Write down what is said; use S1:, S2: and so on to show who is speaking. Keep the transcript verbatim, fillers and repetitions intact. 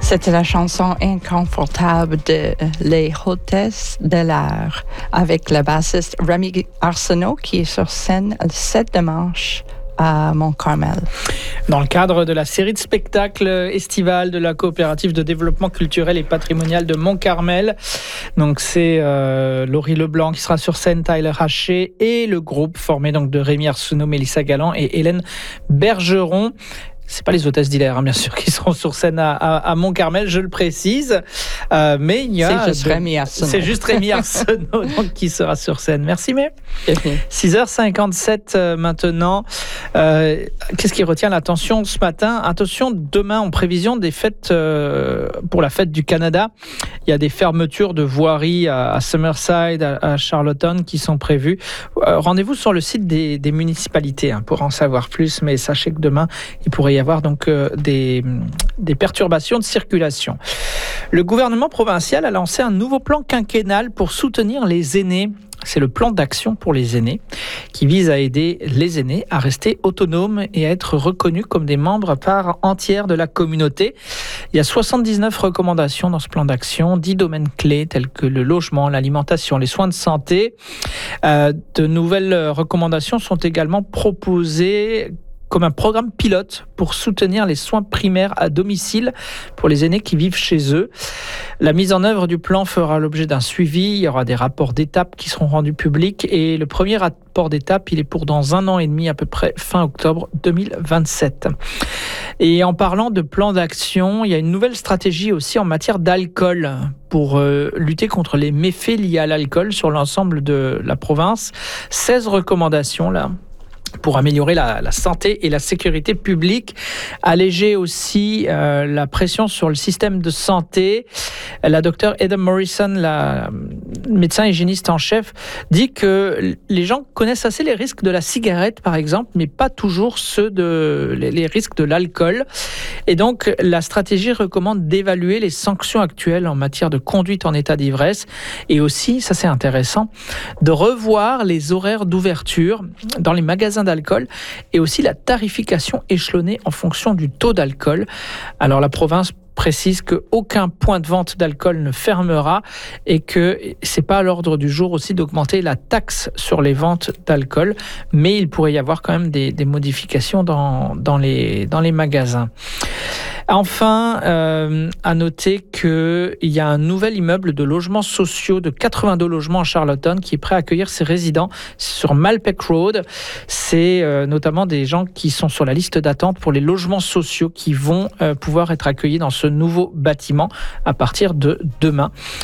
S1: C'était la chanson inconfortable de Les Hôtesses de l'air avec le bassiste Rémi Arsenault qui est sur scène le sept dimanche à Mont-Carmel.
S2: Dans le cadre de la série de spectacles estivales de la coopérative de développement culturel et patrimonial de Mont-Carmel. Donc c'est euh, Laurie Leblanc qui sera sur scène, Tyler Haché et le groupe formé donc de Rémi Arsenault, Mélissa Galland et Hélène Bergeron. C'est pas les hôtesses d'Hilaire, hein, bien sûr, qui seront sur scène à, à, à Mont-Carmel, je le précise. Euh, mais il y a
S1: c'est juste
S2: de...
S1: Rémi Arsenault.
S2: C'est juste Rémi Arsenault donc, qui sera sur scène. Merci, mais six heures cinquante-sept euh, maintenant. Euh, qu'est-ce qui retient l'attention ce matin? Attention, demain, en prévision des fêtes euh, pour la fête du Canada, il y a des fermetures de voiries à, à Summerside, à, à Charlottetown qui sont prévues. Euh, rendez-vous sur le site des, des municipalités hein, pour en savoir plus, mais sachez que demain, il pourrait y avoir donc euh, des, des perturbations de circulation. Le gouvernement provincial a lancé un nouveau plan quinquennal pour soutenir les aînés. C'est le plan d'action pour les aînés qui vise à aider les aînés à rester autonomes et à être reconnus comme des membres à part entière de la communauté. Il y a soixante-dix-neuf recommandations dans ce plan d'action, dix domaines clés tels que le logement, l'alimentation, les soins de santé. Euh, de nouvelles recommandations sont également proposées comme un programme pilote pour soutenir les soins primaires à domicile pour les aînés qui vivent chez eux. La mise en œuvre du plan fera l'objet d'un suivi. Il y aura des rapports d'étape qui seront rendus publics et le premier rapport d'étape, il est pour dans un an et demi, à peu près fin octobre deux mille vingt-sept. Et en parlant de plan d'action, il y a une nouvelle stratégie aussi en matière d'alcool pour euh, lutter contre les méfaits liés à l'alcool sur l'ensemble de la province. seize recommandations là, pour améliorer la, la santé et la sécurité publique, alléger aussi euh, la pression sur le système de santé. La docteure Adam Morrison, la médecin hygiéniste en chef, dit que les gens connaissent assez les risques de la cigarette, par exemple, mais pas toujours ceux de les, les risques de l'alcool. Et donc, la stratégie recommande d'évaluer les sanctions actuelles en matière de conduite en état d'ivresse et aussi, ça c'est intéressant, de revoir les horaires d'ouverture dans les magasins d'alcool et aussi la tarification échelonnée en fonction du taux d'alcool. Alors la province précise qu'aucun point de vente d'alcool ne fermera et que c'est pas à l'ordre du jour aussi d'augmenter la taxe sur les ventes d'alcool, mais il pourrait y avoir quand même des, des modifications dans, dans, les, dans les magasins. Enfin, euh, à noter qu'il y a un nouvel immeuble de logements sociaux de quatre-vingt-deux logements à Charlottetown qui est prêt à accueillir ses résidents sur Malpeque Road. C'est euh, notamment des gens qui sont sur la liste d'attente pour les logements sociaux qui vont euh, pouvoir être accueillis dans ce nouveau bâtiment à partir de demain.